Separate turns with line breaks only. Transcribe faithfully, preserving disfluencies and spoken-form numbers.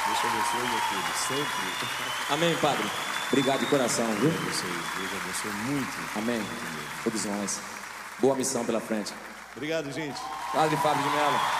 Deus te abençoe, meu filho, sempre.
Amém, padre. Obrigado de coração, viu?
Deus abençoe, Deus abençoe muito.
Amém. Todos nós. Boa missão pela frente.
Obrigado, gente.
Padre Fábio de Mello.